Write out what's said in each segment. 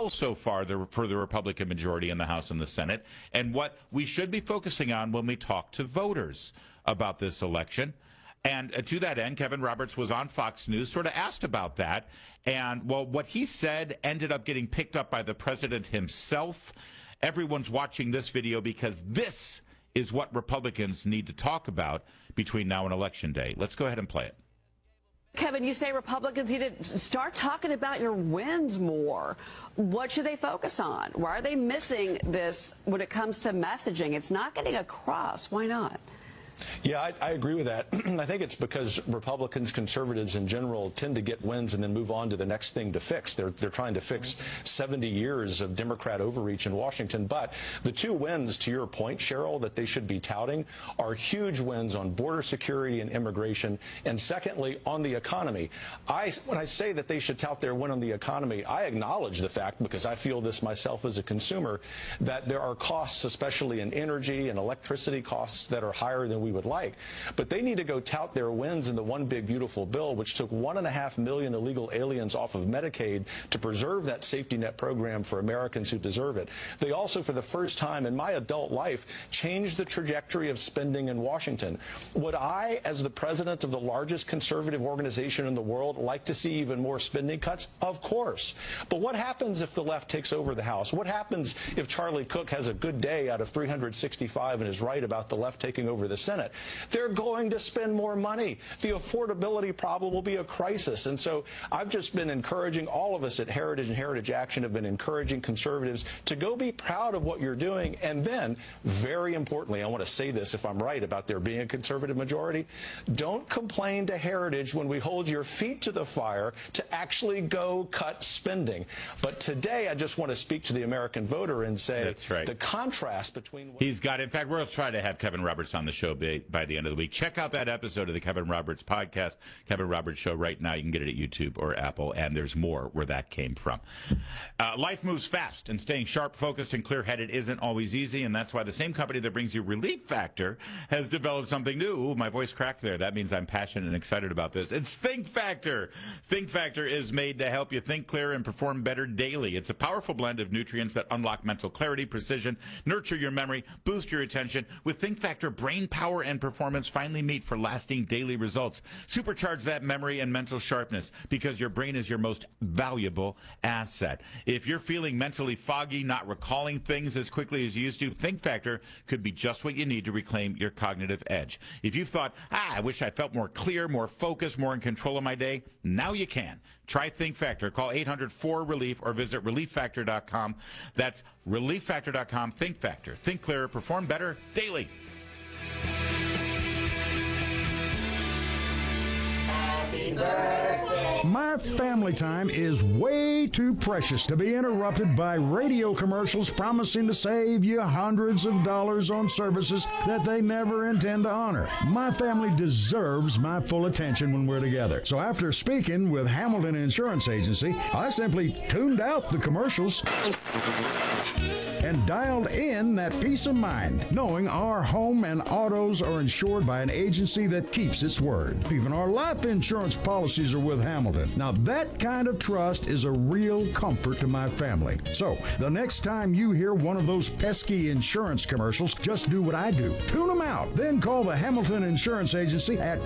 well so far for the Republican majority in the House and the Senate, and what we should be focusing on when we talk to voters about this election. And to that end, Kevin Roberts was on Fox News, sort of asked about that. And, well, what he said ended up getting picked up by the president himself. Everyone's watching this video because this is what Republicans need to talk about between now and Election Day. Let's go ahead and play it. Kevin, you say Republicans need to start talking about your wins more. What should they focus on? Why are they missing this when it comes to messaging? It's not getting across. Why not? Yeah, I agree with that. I think it's because Republicans, conservatives in general, tend to get wins and then move on to the next thing to fix. They're trying to fix 70 years of Democrat overreach in Washington. But the two wins, to your point, Cheryl, that they should be touting are huge wins on border security and immigration, and secondly, on the economy. When I say that they should tout their win on the economy, I acknowledge the fact, because I feel this myself as a consumer, that there are costs, especially in energy and electricity costs, that are higher than we would like. But they need to go tout their wins in the One Big Beautiful Bill, which took 1.5 million illegal aliens off of Medicaid to preserve that safety net program for Americans who deserve it. They also, for the first time in my adult life, changed the trajectory of spending in Washington. Would I, as the president of the largest conservative organization in the world, like to see even more spending cuts? Of course. But what happens if the left takes over the House? What happens if Charlie Cook has a good day out of 365 and is right about the left taking over the Senate? They're going to spend more money. The affordability problem will be a crisis. And so I've just been encouraging, all of us at Heritage and Heritage Action have been encouraging conservatives to go be proud of what you're doing. And then, very importantly, I want to say this if I'm right about there being a conservative majority, don't complain to Heritage when we hold your feet to the fire to actually go cut spending. But today, I just want to speak to the American voter and say that's right. The contrast between... He's got, in fact, we'll try to have Kevin Roberts on the show by the end of the week. Check out that episode of the Kevin Roberts podcast, Kevin Roberts Show, right now. You can get it at YouTube or Apple, and there's more where that came from. Life moves fast, and staying sharp, focused, and clear-headed isn't always easy, and that's why the same company that brings you Relief Factor has developed something new. Ooh, my voice cracked there. That means I'm passionate and excited about this. It's Think Factor. Think Factor is made to help you think clear and perform better daily. It's a powerful blend of nutrients that unlock mental clarity, precision, nurture your memory, boost your attention. With Think Factor, brain power and performance finally meet for lasting daily results. Supercharge that memory and mental sharpness, because your brain is your most valuable asset. If you're feeling mentally foggy, not recalling things as quickly as you used to, Think Factor could be just what you need to reclaim your cognitive edge. If you've thought, I wish I felt more clear, more focused, more in control of my day, now you can. Try Think Factor. Call 800-4RELIEF or visit ReliefFactor.com. That's ReliefFactor.com. Think Factor. Think clearer, perform better daily. My family time is way too precious to be interrupted by radio commercials promising to save you hundreds of dollars on services that they never intend to honor. My family deserves my full attention when we're together. So after speaking with Hamilton Insurance Agency, I simply tuned out the commercials and dialed in that peace of mind, knowing our home and autos are insured by an agency that keeps its word. Even our life insurance policies are with Hamilton. Now, that kind of trust is a real comfort to my family. So, the next time you hear one of those pesky insurance commercials, just do what I do. Tune them out. Then call the Hamilton Insurance Agency at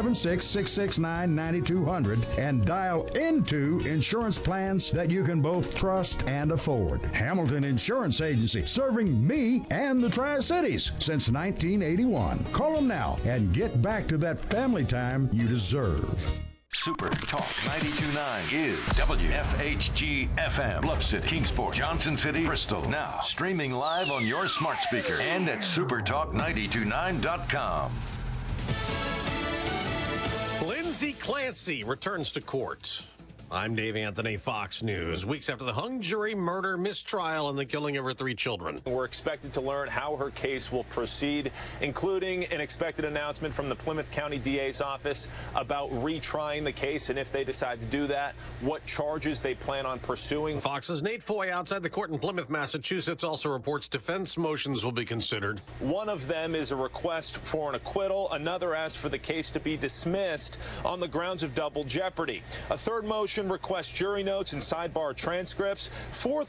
276-669-9200 and dial into insurance plans that you can both trust and afford. Hamilton Insurance Agency, serving me and the Tri-Cities since 1981. Call them now and get back to that family time you deserve. Super Talk 92.9 is WFHG FM, Bluff City, Kingsport, Johnson City, Bristol. Now streaming live on your smart speaker and at supertalk929.com. Lindsay Clancy returns to court. I'm Dave Anthony, Fox News. Weeks after the hung jury murder mistrial and the killing of her 3 children. We're expected to learn how her case will proceed, including an expected announcement from the Plymouth County DA's office about retrying the case, and if they decide to do that, what charges they plan on pursuing. Fox's Nate Foy outside the court in Plymouth, Massachusetts, also reports defense motions will be considered. One of them is a request for an acquittal. Another asks for the case to be dismissed on the grounds of double jeopardy. A third motion requests jury notes and sidebar transcripts. Fourth